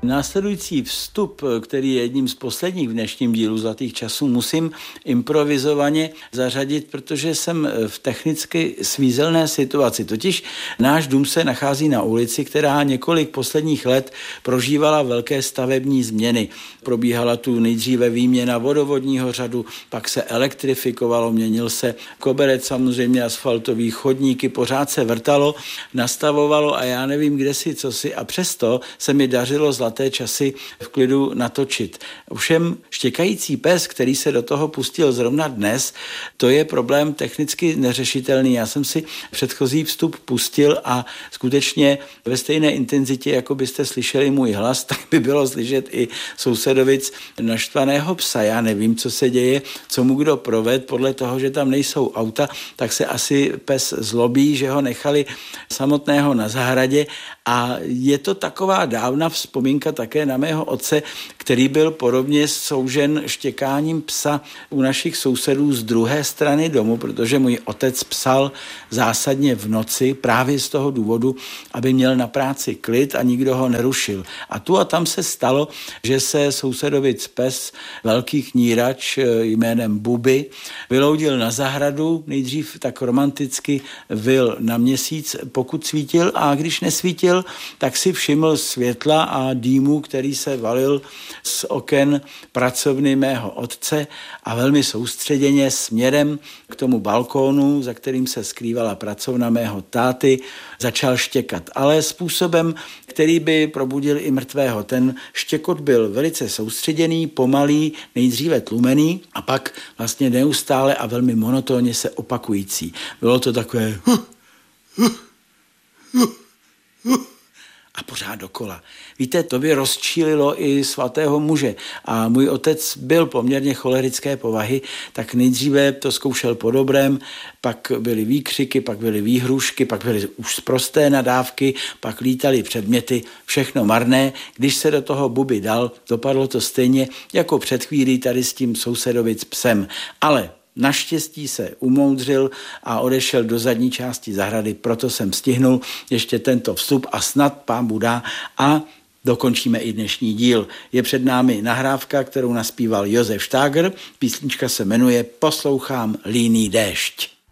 Následující vstup, který je jedním z posledních v dnešním dílu Zlatých časů, musím improvizovaně zařadit, protože jsem v technicky svízelné situaci. Totiž náš dům se nachází na ulici, která několik posledních let prožívala velké stavební změny. Probíhala tu nejdříve výměna vodovodního řadu, pak se elektrifikovalo, měnil se koberec, samozřejmě asfaltový, chodníky, pořád se vrtalo, nastavovalo a já nevím kde si, co si, a přesto se mi dařilo Zlaté časy v klidu natočit. Ovšem štěkající pes, který se do toho pustil zrovna dnes, to je problém technicky neřešitelný. Já jsem si předchozí vstup pustil a skutečně ve stejné intenzitě, jako byste slyšeli můj hlas, tak by bylo slyšet i sousedovic naštvaného psa. Já nevím, co se děje, co mu kdo proved, podle toho, že tam nejsou auta, tak se asi pes zlobí, že ho nechali samotného na zahradě a je to taková dávna vzpomínka také na mého otce, který byl podobně soužen štěkáním psa u našich sousedů z druhé strany domu, protože můj otec psal zásadně v noci právě z toho důvodu, aby měl na práci klid a nikdo ho nerušil. A tu a tam se stalo, že se sousedovic pes, velký knírač jménem Buby, vyloudil na zahradu, nejdřív tak romanticky vyl na měsíc, pokud svítil, a když nesvítil, tak si všiml světla a dýmu, který se valil z oken pracovny mého otce a velmi soustředěně směrem k tomu balkónu, za kterým se skrývala pracovna mého táty, začal štěkat. Ale způsobem, který by probudil i mrtvého. Ten štěkot byl velice soustředěný, pomalý, nejdříve tlumený a pak vlastně neustále a velmi monotónně se opakující. Bylo to takové a pořád dokola. Víte, to by rozčílilo i svatého muže. A můj otec byl poměrně cholerické povahy, tak nejdříve to zkoušel po dobrém, pak byly výkřiky, pak byly výhrušky, pak byly už sprosté nadávky, pak lítaly předměty, všechno marné. Když se do toho Buby dal, dopadlo to stejně jako před chvílí tady s tím sousedovic psem. Ale naštěstí se umoudřil a odešel do zadní části zahrady, proto jsem stihnul ještě tento vstup a snad pán Bůh dá a dokončíme i dnešní díl. Je před námi nahrávka, kterou naspíval Josef Štágr. Písnička se jmenuje Poslouchám líný déšť.